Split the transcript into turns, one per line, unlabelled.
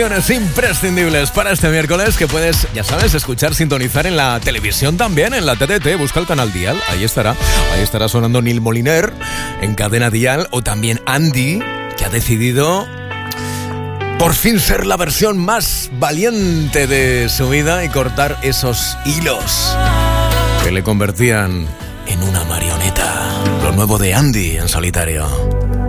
Imprescindibles para este miércoles que puedes, ya sabes, escuchar, sintonizar en la televisión también, en la TDT, busca el canal Dial, ahí estará sonando Neil Moliner en Cadena Dial, o también Andy, que ha decidido por fin ser la versión más valiente de su vida y cortar esos hilos que le convertían en una marioneta. Lo nuevo de Andy en solitario.